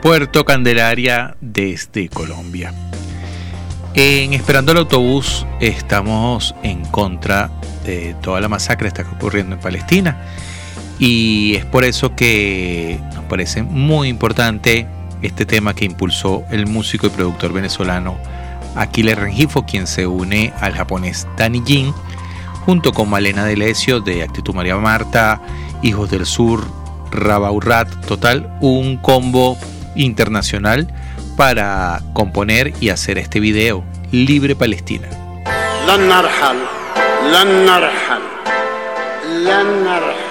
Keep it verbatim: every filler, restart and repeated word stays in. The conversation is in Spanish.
Puerto Candelaria desde Colombia. En Esperando el Autobús estamos en contra de toda la masacre que está ocurriendo en Palestina, y es por eso que nos parece muy importante este tema que impulsó el músico y productor venezolano Aquiles Rengifo, quien se une al japonés Danny Jin, junto con Malena Delesio de Actitud María Marta, Hijos del Sur, Rabaurrat, total, un combo internacional para componer y hacer este video, Libre Palestina. Lan narhal, lan narhal, lan narhal.